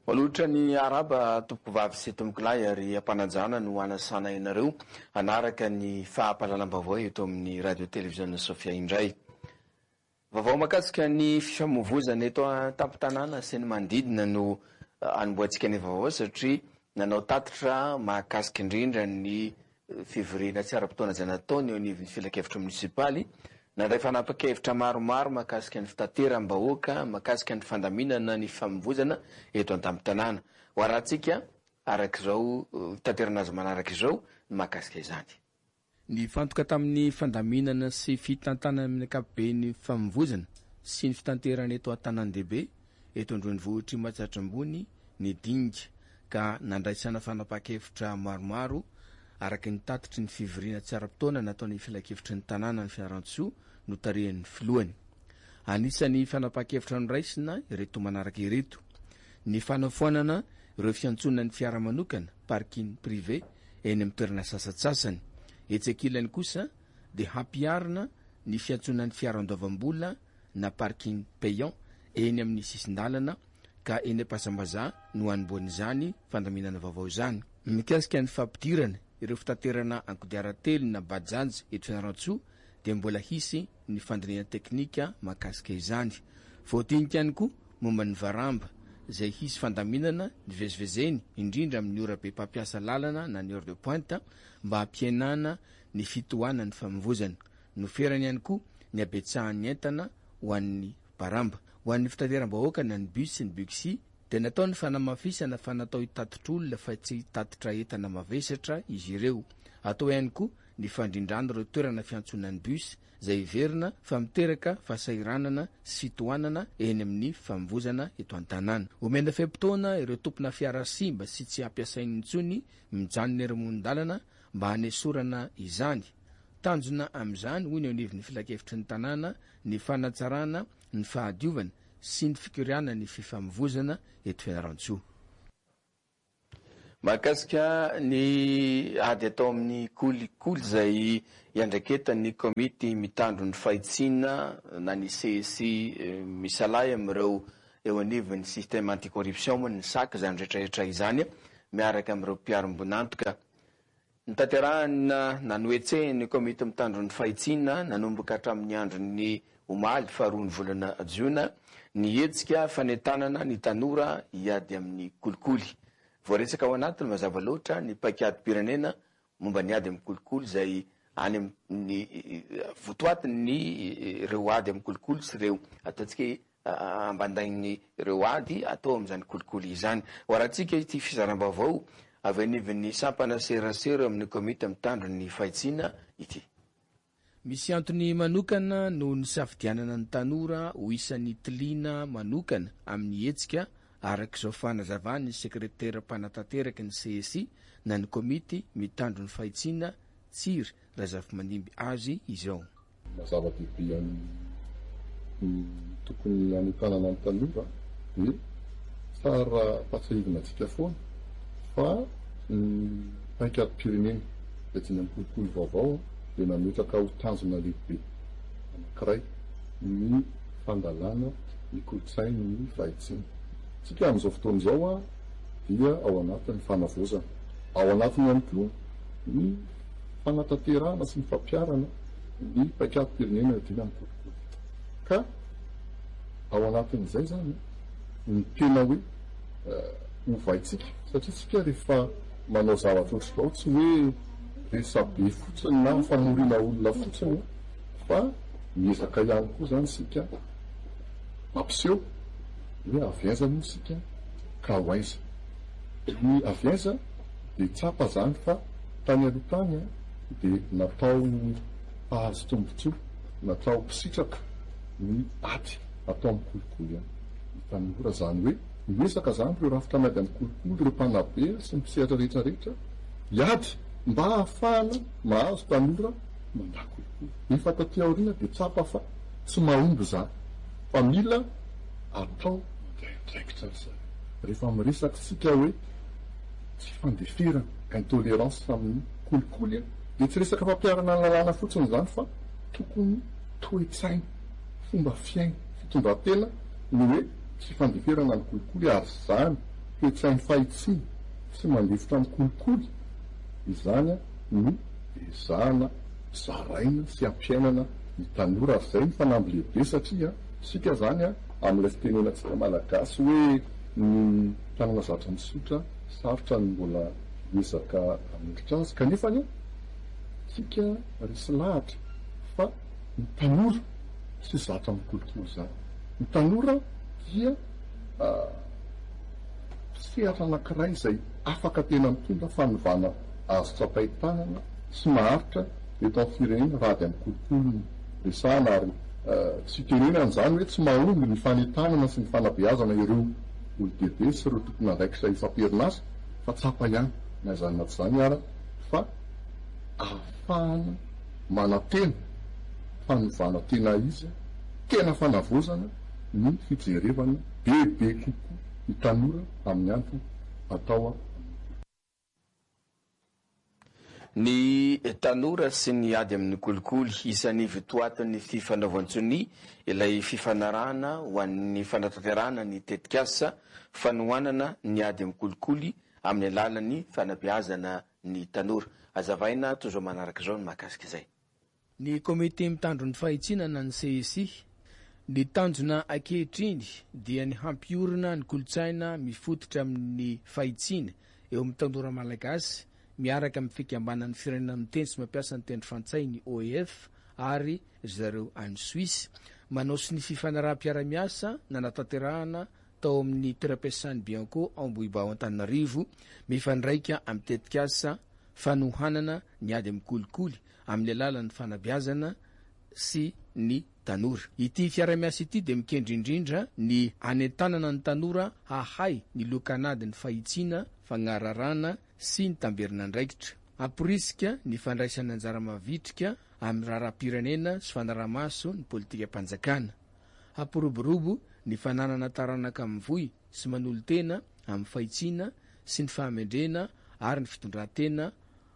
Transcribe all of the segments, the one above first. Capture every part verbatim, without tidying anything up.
Malotra ny araba tompoko vavy sy tompoko lahy ary ampanajana no anasana ianareo anaraka ny fahampalalam-baovao eto amin'ny radio televiziona Sofia indray. Vaovao makasika ny fifamoivoizana eto an-tampon-tanàna sy ny manodidina no anomboantsika ny vaovao satria nanao tatitra mahakasika indrindra ny fivoriana tsy ara-potoana izay nataony eo anivon'ny filakevitra munisipaly. Nandray fanapakevitra maromaro makasika ny fitateram-bahoaka, makasika ny fandaminana ny fifamoivoizana eto an-tampon-tanàna. Ho arantsika arak'izao fitaterana azy manaraka izao ny makasika izany. Ny fantoka tamin'ny fandaminana sy fitantana amin'ny ankapobeny fifamoivoizana sy ny fitanterana eto an-tanàn-dehibe eto andrenivohitry Matsatrambony ny dinga ka nandraisana fanapakevitra maromaro araky ny tatitry ny fivoriana tsy ara-potoana nataony filakevitry ny tanàna ny Fianarantsoa no tarehan'ny filohany. Anisan'ny fanapakevitra noraisina ireto manaraka ireto: ny fanafoanana ireo fiantsonana ny fiara manokana parking privé eny amin'ny toerana sasatsasany. Etsakilany kosa dia hampiarina ny fiantsonana ny fiara andoavam-bola na parking payant eny amin'ny sisin-dalana ka eny am-Pasambaza no anomboan'izany fandaminana vaovao izany. Mikasika ny fampidirana ireo fitaterana ankodiaran-telo na bajaj eto Fianarantsoa dia mbola hisy ny fandiniana teknika makasika izany. Voadinika ihany koa momba ny varamba izay hisy fandaminana nivezivezeny indrindra amin'ny ora be mpampiasa lalana na ny heure de pointe mba hampihenana ny fitohanana ny famoivoizana. Noferany ihany koa ny abetsahan'ny entana ho an'ny baramba. Ho an'ny fitateram-bahoaka na ny bus sy ny bugsi dia natao ny fanamafisana fa natao hitatitr'olona fa tsy hitatitra entana mavesatra izy ireo. Atao ihany koa ny fandrindrana ireo toerana fiantsonan'ny bus izay iverina fa miteraka fasairanana sy fitohanana eny amin'ny famoivoizana eto an-tanàna. Omena feim-potoana ireo tompona fiara simba sy tsy hampiasainy intsony mijanona ery-monin-dalana mba hanesorana izany. Tanjona amin'izany hoy ny anivon'ny filakevitry ny tanàna ny fanatsarana ny fahadiovana sy ny fikoriana ny fifamoivoizana eto Fianarantsoa. Mahakasika ny ady atao amin'ny kolikoly izay iandraiketan'ny komity mitandro ny fahitsiana na ny C S I misalay amin'ireo eo anivon'ny système anticorruption moa ny S A C izany rehetrarehetra izany miaraka amin'ireo mpiaro-bonantoka. Nitanterahana nanoetsehany komity mitandro ny fahitsiana nanomboka hatramin'ny andron'ny omaly faharoa ny volana Jiona ny hetsika fanentanana ny tanora hiady amin'ny kolikoly. Voaresaka ao anatiny mazava loatra ny paikady-pirenena momba ny ady amin'ny kolikoly izay any amin'ny votoatiny ny ireo ady amin'ny kolikoly sy ireo ataontsika ambandainy ireo ady atao amin'izany kolikoly izany. Ho arantsika ity fizaram-baovao avy anivon'ny sampana serasera amin'ny komity mitandro ny fahitsiana ity. Misy antony manokana no nisafidianana ny tanora ho isan'ny tiliana manokana amin'ny hetsika arak'izao fanazavany ny sekretera mpanatanteraka ny C S I na ny komity mitandro ny fahitsiana tsiry Razafy Mandimby azy izao. Mazava-dehibe ny tokony hanokanana ny tanora dia tsara patsahivina antsika foana fa ny paikady-pirenena etsiny amin'ny kolikoly vaovao dia nametraka ho tanjona lehibe anankiray ny fandalana ny kolotsainy ny fahitsiana. Tsika amin'izao fotoana izao a dia ao anatin'ny fanavozana, ao anatiny ihany koa ny fanatanterahana sy ny fampiarana ny paikady-pirenena ety amin'ny kolikoly. Ka ao anatin'izay zany ny tena hoe hovaitsika satria tsika rehefa manao zavatra ohatr'izao tsy hoe resabe fotsiny na famorina olona fotsiny fa miezaka ihany koa zany sika mampiseho hoe aviaza moa sika ka ho aiza. Ny aviaza dia tsapa zany fa tany aloha tany dia natao pahazo tombotsoa, natao mpitsitraka ny ady atao amin'ny kolikoly ihany. Ny tanora zany hoe miezaka zany ireo rafitra miady amin'ny kolikoly ireo mpanabe sy ny mpisehatra rehetrarehetra hiady mba hahafahana mahazo tanora mandaa kolikoly. Efa taty aoriana dia tsapa fa tsy mahomby zany fa mila atao mandraikidraikitra zany. Rehefa miresaka tsika hoe tsy fandeferana intolérance amin'ny kolikoly dia tsy resaka fampiarana lalàna fotsiny zany fa tokony toe-tsaina, fomba fiaina, fitondran-tena ny hoe tsy fandeferana ny kolikoly ary zany toetsain'ny fahitsiny sy mandefotra mikolikoly izany no ezahana zaraina sy ampiainana ny tanora ary zay ny fanamby lehibe satria sika zany a amin'ilay fitenenantsika malagasy hoe ny tanana zatra misotra sarotra ny mbola ezaka amindritra azy kanefany sika resy lahatra fa ny tanora sy zatra mikolikoly zany ny tanora dia sehatra anankiray izay afaka tena mitondra fanovana azo tsapaitanana sy maharitra eto amin'ny firenena raha dia mikolikoly resahana ary tsy tenenana zany hoe tsy mahomby ny fanentanana sy ny fanabeazana ireo olon-dehibe sy ireo tokony andraikitra isan-perinasa fa tsapa ihany na zany na tsy zany ara fa ahafahana manantena fanovana tena izy tena fanavozana ny fijerevana bebe kokoa ny tanora amin'ny andro atao a ny tanora sy ny ady amin'ny kolikoly isan'ny vitoatin'ny fifanaovantsony ilay fifanarahana ho an'ny fanatanterahana ny tetikasa fanohanana ny ady amin'ny kolikoly amin'ny alalan'ny fanabeazana ny tanora azavaina toy zao manaraka zao ny mahakasika izay ny komite mitandro ny fahitsinana ny C S I ny tanjona ankehitriny dia ny hampiorina ny kolotsaina mifototra amin'ny fahitsina eo amin'ny tanora malagasy miaraka amin'ny fikambanan'ny firenena miteny sy mampiasa ny tendry frantsay ny O E F ary zareo any Suisse manao sy ny fifanaraha-piara-miasa nanatanterahana tao amin'ny toeram-piasany Bianco Ambohibao Antananarivo mifandraika amin'ny tetikasa fanohanana ny ady amin'ny kolikoly amin'ny alalan'ny fanabeazana sy ny tanora. Ity fiara-miasa ity dia mikendrindrindra ny anentanana ny tanora hahay ny lokanady ny fahitsina fagnararana sy ny tamberina andraikitra. Aporisika ny fandraisana anjara mavitrika amin'ny raharaham-pirenena sy fanaramaso ny politika mpanjakana. Aporoborobo ny fananana taranaka amin'ny voy sy manolo-tena amin'ny fahitsina sy ny fahamendrena ary ny fitondran-tena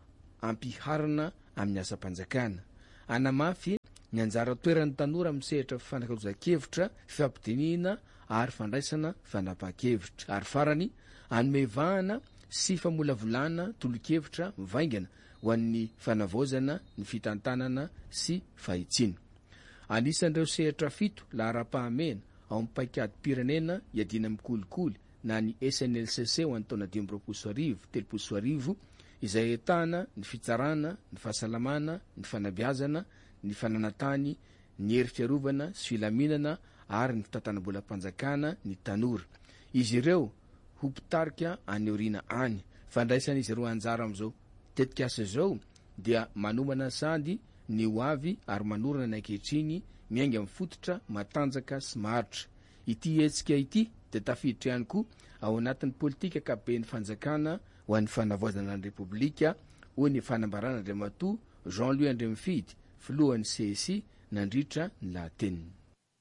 ampiharana amin'ny asa-panjakana. Anamafy ny anjara toeran'ny tanora amin'ny sehatra fifanakaloza-kevitra, fifampidinina ary fandraisana fanapahan-kevitra. Ary farany anomevahana sy famolavolana tolo-kevitra mivaingana ho an'ny fanavozana ny fitantanana sy fahitsina. Anisan'ireo sehatra fito lahara-pahamena ao amin'ny paikady-pirenena iadina amin'ny kolikoly na ny S N L C C ho an'ny taona dimy amby roapolo sy arivo, telopolo sy arivo izay ahitana ny fitsarana, ny fahasalamana, ny fanabeazana, ny fananantany, ny hery fiarovana sy filaminana ary ny fitantanam-bolam-panjakana ny tanora. Izy ireo ho mpitarika any aoriana any. Fandraisan'izy ireo anjara amin'izao tetikasa izao dia manomana sady ny ho avy ary manorana ny ankehitriny miainga amin'ny fototra matanjaka sy maharitra. Ity hetsika ity dia tafiditra ihany koa ao anatin'ny politika ankapobeny fanjakana ho an'ny fanavaozana ny repoblika ho ny fanambarana Andriamatoa Jean-Louis Andremifidy filohan'ny C S I nandritra ny lahateniny.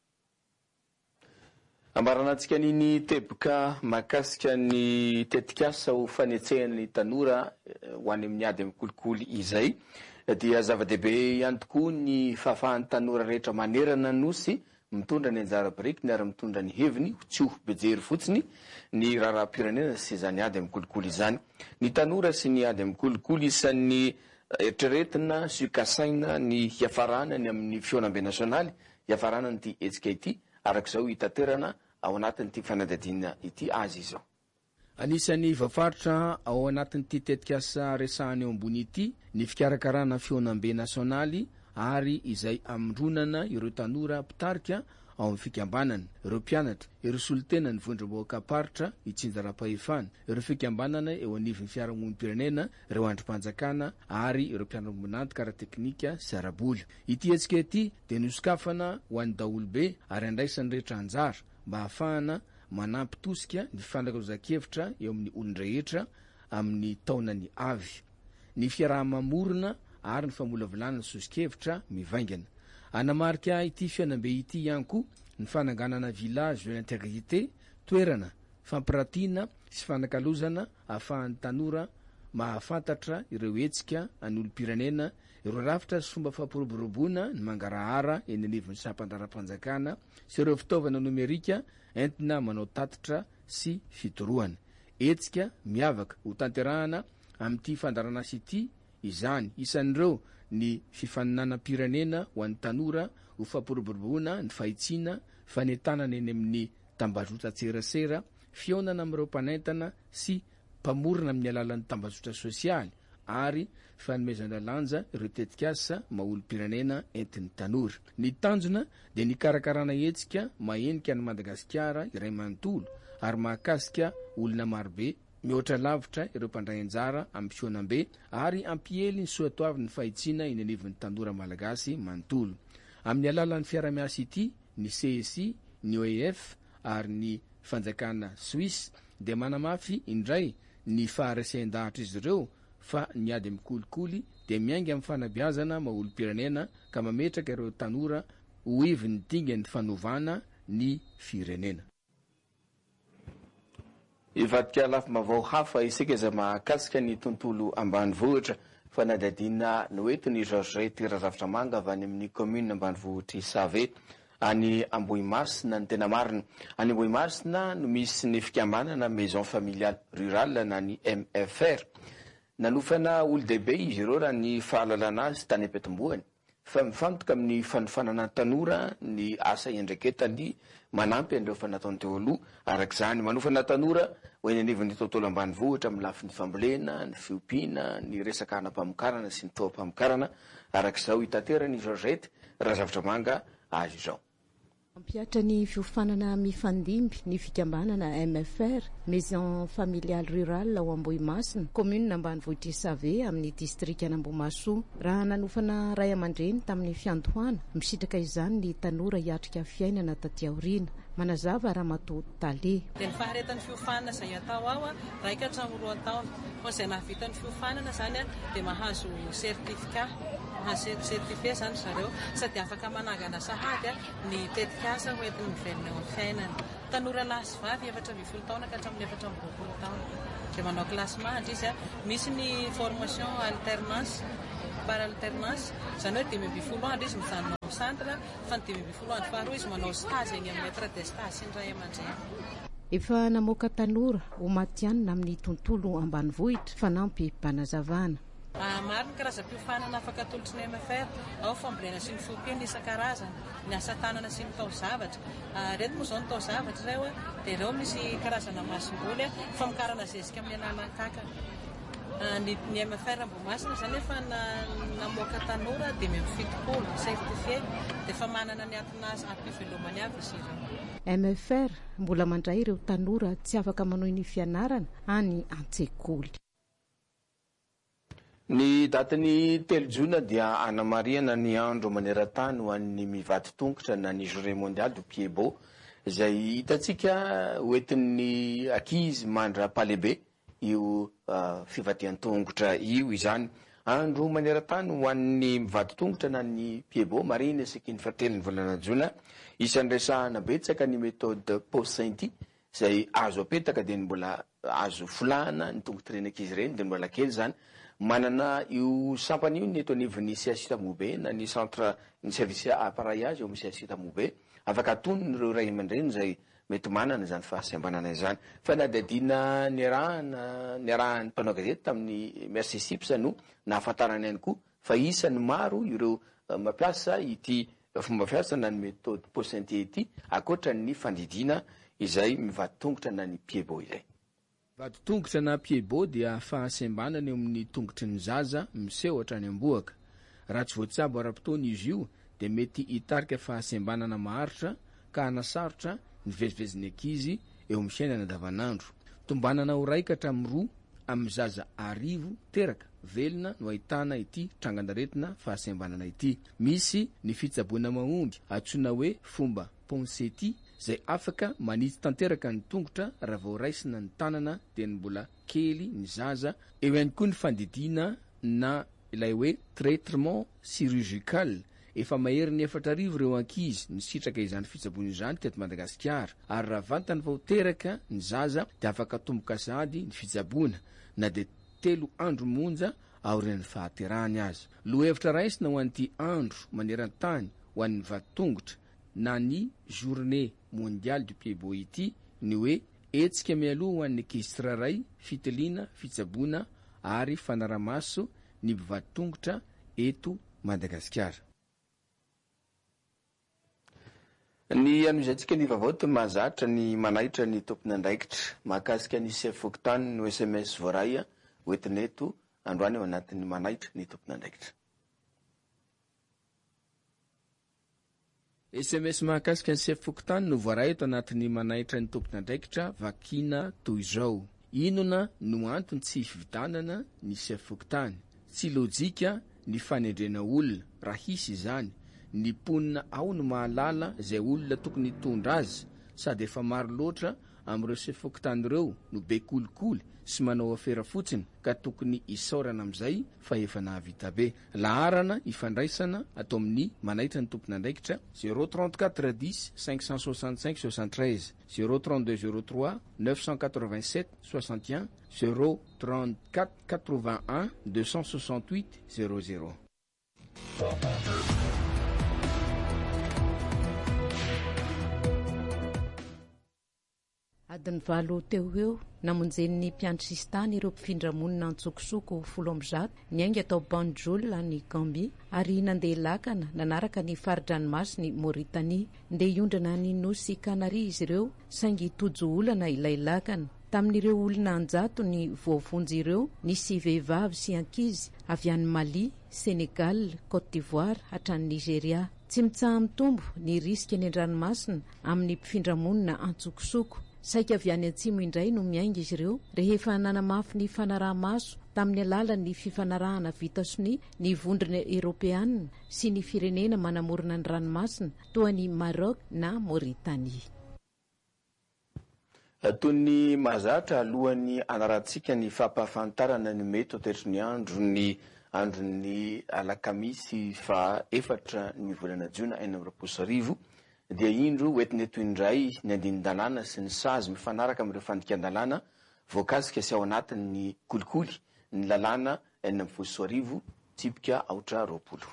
Ambaranantsika niny teboka mahakasika ny tetikasa ho fanetsehana ny tanora ho any amin'ny ady amin'ny kolikoly izay dia zava-dehibe ihany tokoa ny fahafahan'ny tanora rehetra manerana nosy mitondra ny anjara biriky ary mitondra ny heviny tsy ho bejery fotsiny ny raharaham-pirenena sy izany ady amin'ny kolikoly izany. Ny tanora sy ny ady amin'ny kolikoly isan'ny eritreretina sy kasaina ny hiafarana ny amin'ny fionambe nasionaly hiafarana nyty hetsika ity arak'izao hitaterana ao anatin'ity fanadadiana ity azy izao. Anisan'ny vafaritra ao anatin'ity tetikasa resahany eo ambony ity ny fikarakarana fionambe nasionaly ary izay amindronana ireo tanora mpitarika ao amin'ny fikambanana, ireo mpianatra, ireo solotena ny vondrom-boakaparitra itsinjara-pahefana, ireo fikambanana eo anivon'ny fiarahamonim-pirenena, ireo androm-panjakana ary ireo mpianatra-monanty karateknika sy araboly. Ity hetsika ity dia nosokafana ho an'ny daholobe ary andraisan'ny rehetra anjara mba hahafahana manampy tosika ny fifanakaloza-kevitra eo amin'ny olon-drehetra amin'ny taonany avy. Ny fiaraha-mamorona ary ny famolavolana ny sosikevitra mivaingana. Anamarika ity fianambe ity ihany koa ny fananganana village de l'intégrité, toerana fampiratiana sy fanakalozana ahafahan'ny tanora mahafantatra ireo hetsika an'olom-pirenena, ireo rafitra sy fomba fampiroboroboana ny mangarahara eny anivon'ny sampandara-panjakana sy ireo fitaovana nomerika entina manao tatitra sy fitoroana. etsika miavaka ho tanterahana amin'ity fandaranasa ity izany isan'ireo ny fifaninanam-pirenena ho an'ny tanora ho fampiroboroboana ny fahitsiana fanentanana eny amin'ny tambazotra tserasera fionana amin'ireo mpanentana sy mpamorona amin'ny alalan'ny tambazotra sosialy ary fanomezana lanja ireo tetikasa maolo-pirenena entin'ny tanora. Ny tanjona dia ny karakarana hetsika mahenika ny Madagasikara iray manontolo ary mahakasika olona marobe mihoatra lavitra ireo mpandray anjara amin'ny fionam-be ary ampiely ny soatoavin'ny fahitsiana eny anivon'ny tanora malagasy manontolo. Amin'ny alalan'ny fiara-miasa ity ny C S I, ny O E F ary ny fanjakana Suisse dia manamafy indray ny faharesen-dahatra izy ireo fa ny ady amin'ny kolikoly dia miainga amin'ny fanabeazana maolo-pirenena ka mametraka ireo tanora ho ivy dinga ny fanovana ny firenena. Ivadika lafim-baovao hafa isika izay mahakasika ny tontolo ambanivohitra fa nadadina noetiny Georgette Razafitra Manga avy any amin'ny commune ambanivohitry Save any Ambohimasina ny tena marina. Any Ambohimasina no misy ny fikambanana maison familiale rurale na ny M F R. Nanofana olo-dehibe izy ireo raha ny fahalalana azy tany ampetomboany fa mifantoka amin'ny fanofanana tanora ny asa iandraiketany manampy an'ireo fanataony teo aloha. Arak'izany manofana tanora ho eny anivon'ny tontolo ambanivohitra amin'ny lafiny fambolena, ny fiompiana, ny resaka anam-pamokarana sy ny toam-pamokarana. Arak'izao hitaterany Georgette Razafitra Manga azy izao. Ampiatra ny fiofanana mifandimby ny fikambanana M F R maison familiale rurale ao Ambohimasina commune ambanivohitra Save amin'ny district an'Ambohimaso raha nanofana ray aman-dreny tamin'ny fiantohana misitraka izany ny tanora hiatrika fiainana taty aoriana. Manazava Ramatoa Tale. Dia ny faharetan'ny fiofanana izay atao ao raika hatramin'ny roa taona fa izay nahavita ny fiofanana zany dia mahazo sertifika sertifie zany zareo sady afaka manangana sahady ny tetikasa ho entin'ny mivelona eo amin'ny fiainana. Tanora lahy sy vavy efatra ambin'ny folo taona ka hatramin'ny efatra amby roapolo taona dia manao kilasy mandry izy. Misy ny formation alternance par alternance zany hoe dimy ambin'ny folo andro izy mijanona ao centre fa ny dimy ambin'ny folo andro faharoa izy manao stage eny amin'ny maître de stage sy ny ray aman-dreny. Efa namoaka tanora ho matianina amin'ny tontolo ambanivohitra fanampy mpanazavana. Maro ny karazam-piofanana afaka atolotriny M F R, ao fambolena sy ny fiompiana isan-karazany, ny asa tanana sy ny taozavatra. Reto moa izao ny taozavatra ireo dia ireo misy karazana masomboly famokarana zezika amin'ny alanan-kankana. Ny M F R Ambohimasina zany efa namoaka tanora dimy amby fitopolo certifié dia efa manana ny aton'azy ampivelomany avy izy ireo. M F R mbola mandray ireo tanora tsy afaka manohy ny fianarana any an-tsekoly. Ny datin'ny telo jona dia anamariana ny andro maneran-tany ho an'ny mivady tongotra na ny journée mondiale du pied-beau izay hitantsika hoentin'ny ankizy mandra palehibe io fivadian'ny tongotra io izany. Andro maneran-tany ho an'ny mivady tongotra na ny pied-beau marina isaky ny fatelin'ny volana jona. Isan'ny resahana betsaka ny méthode Pau-Sainty izay azo apetaka dia mbola azo fulana ny tongotra ireny ankizy ireny dia mbola kely zany. Manana io sampany io ny eto anivon'ny C S I Tamobe na ny centre ny service appareillage eo amin'ny C S I Tamobe afaka atonony ireo ray aman-dreny izay mety manana zany fahasembanana izany. Fa nadadina ny arahana ny arahan'ny mpanao gazety tamin'ny Merci Sips no nahafantarana ihany koa fa isan'ny maro ireo mampiasa ity fomba fiasana ny méthode Pau-Sainty ity akoatra ny fandidina izay mivady tongotra na ny pied-beau izay. Vady tongotra na pied-beau dia fahasembanana eo amin'ny tongotry ny zaza miseho hatrany amboaka. Raha tsy voatsabo ara-potoana izy io dia mety hitarika fahasembanana maharitra ka hanasarotra ny vezivezin'ny ankizy eo amin'ny fiainana andavanandro. Tombanana ho raika hatramin'ny roa amin'ny zaza arivo teraka velona no ahitana ity trangan-daretina fahasembanana ity. Misy ny fitsaboana mahomby antsoina hoe fomba Pau-Sainty izay afaka manitsy tanteraka ny tongotra raha vao raisina ny tanana dia ny mbola kely ny zaza. Eo ihany koa ny fandidiana na ilay hoe traitement chirurgical. Efa mahery ny efatra arivo ireo ankizy ny sitraka izany fitsaboana izany teto Madagasikara ary raha vantany vao teraka ny zaza dia afaka tomboka sady ny fitsaboana na dia telo andro monja aorian'ny fahaterahany azy. Lohevitra raisina ho an'ity andro maneran-tany ho an'ny vady tongotra na ny journée mondiale du pied-beau ity ny hoe etsika mialoha ho an'ny ankizy tsirairay fitiliana fitsaboana ary fanaramaso ny mpivadytongotra eto Madagasikara. Ny anoizantsika ny vaovao mahazatra ny manaitra ny tompony andraikitra mahakasika ny chef fokontany no S M S voaray hoentina eto androany ao anatin'ny manaitra ny tompony andraikitra. S M S mahakasika ny chef fokontany no voaray eto anatin'ny manaitra ny tompony andraikitra vakina toy izao: inona no antony tsy fivitanana ny chef fokontany? Tsy lojika ny fanendrena olona raha hisy izany. Ny ponina ao no mahalala izay olona tokony hitondra azy, sady efa maro loatra amin'ireo chef fokontany ireo no be kolikoly sy manao afera fotsiny ka tokony isaorana amin'izay fa efa nahavita be. Laharana ifandraisana atao amin'ny manaitra ny tompony andraikitra zéro trente-quatre dix cinq cent soixante-cinq soixante-treize, zéro trente-deux zéro trois neuf cent quatre-vingt-sept soixante et un, zéro trente-quatre quatre-vingt-un deux cent soixante-huit zéro zéro. Adiny valo teo eo namonjen'ny mpiandry sistany ireo mpifindra monina antsokosoko folo amby zato niainga atao Banjul ny Gambie ary nandeha lakana nanaraka ny faridranomasiny Mauritanie. Ndeha iondrina ny nosy Kanary izy ireo saingy tojo olana ilay lakana. Tamin'ireo olona anjato ny voavonjy ireo nisy vehivavy sy ankizy avy any Mali, Senegal, Côte d'Ivoire hatrany Nigeria. Tsy mitsaha mitombo ny riska ny andranomasina amin'ny mpifindra monina antsokosoko. Saika avy any atsimo indray no miainga izy ireo rehefa nanamafy ny fanaraha-maso tamin'ny alalan'ny fifanarahana vita sony ny vondrona Eropeanina sy ny firenena manamorona ny ranomasina toa ny Maroc na Mauritanie. Toy ny mahazatra alohan'ny anarantsika ny fampahafantarana ny mety ho toetry ny andro ny andron'ny alakamisy fa efatra ny volana Jiona enina amby roapolo sy arivo dia indro hoentina eto indray ny andinin-dalàna sy ny sazy mifanaraka amin'ireo fandikan-dalàna voakasika sy ao anatin'ny kolikoly ny lalàna enina amby folo sy arivo tsipika aotra roapolo.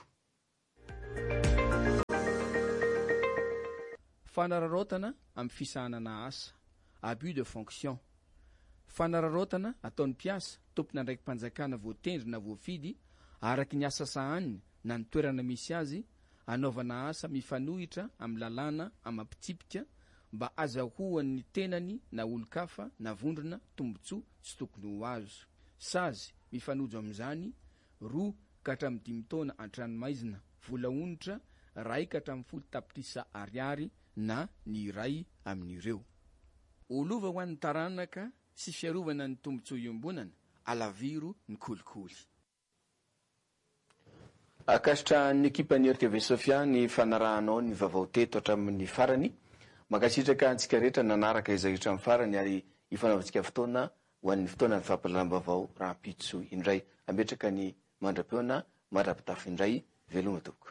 Fanararaotana amin'ny fisahanana asa, abus de fonction. Fanararaotana ataon'ny mpiasa tompony andraiky mpanjakana voatendry na voafidy araky ny asa sahaniny na ny toerana misy azy anaovana asa mifanohitra amin'ny lalàna amampitsipika mba azahoan'ny tenany na olo-kafa na vondrona tombotsoa tsy tokony ho azo. Sazy mifanojo amin'izany roa ka hatramin'ny dimy taona an-tranomaizina, vola onitra ray ka hatramin'ny folo tapitrisa ariary na ny iray amin'ireo. Olova ho an'ny taranaka sy fiarovana ny tombotsoa iombonana, alaviro ny kolikoly. Akasitra ny ekipa ny R T V Sofia ny fanarahanao ny vaovao teto hatramin'ny farany. Mankasitraka antsika rehetra nanaraka izay hatramin'ny farany ary ifanaovantsika fotoana ho an'ny fotoana ny fampalalam-baovao rahampitso indray. Ametraka ny mandra-peona mandra-pitafy indray veloma tompoko.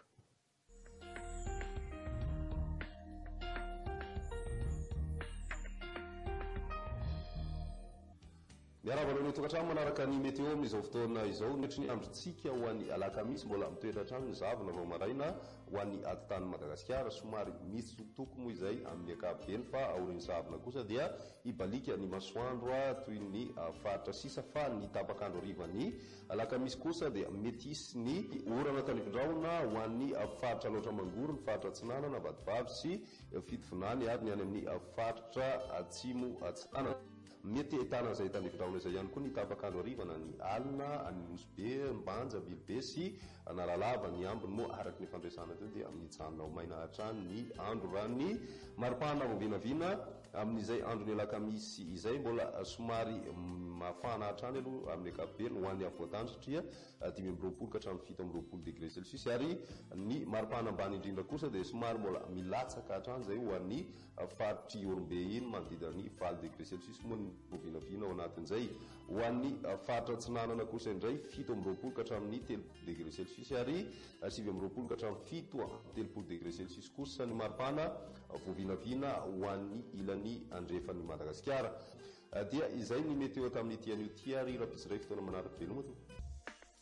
Miaravana ny tokantrano manaraka ny meteo amin'izao fotoana izao netry ny androntsika ho an'ny alakamisy mbola mitoetratrano ny zavona vao maraina ho an'ny atitany Madagasikara somary misy tsokotoko moa izay amin'ny ankapobeny fa aorian'ny zavona kosa dia ibalika ny masoandro toy ny faritra sisa fa ny tapakandro arivany alakamisy kosa dia mety hisy ny orana tanivindraona ho an'ny faritra loatra mangoro, ny faritra Atsinanana, Vatovavy sy Fitovinany ary ny any amin'ny faritra Atsimo Atsinanana. Mety ahitana izay tanivindraona izay ihany koa ny tapakandro arivana ny Alina, any Nosbe, Mbanja, Bilobe sy Analalava ny ambiny moa araky ny fandraisana teo dia mijanona ho maina hatrany ny andro raha ny maripana vo vinavina amin'izay andro ny alakamisy izay mbola somary mafana hatrany aloha amin'ny ankapobeny ho an'ny avoatany satria dimy amby roapolo ka hatramin'ny fito amby roapolo degré celsius ary ny maripana ambany indrindra kosa dia somary mbola milatsaka hatrany zay ho an'ny faritry Orombe iny manodidina ny valo degré celsius moa ny vovinavina ao anatin'izay ho an'ny faritra Atsinanana kosa indray fito amby roapolo ka hatramin'ny telopolo degré celsius ary sivy amby roapolo ka hatramin'ny fito telopolo degré celsius kosa ny maripana vovinavina ho an'ny ilany andrefan'ny Madagasikara. Dia izay ny meteo tamin'ny tian'io tia ary rapitsiray fotoana manaraka veloma tompoko.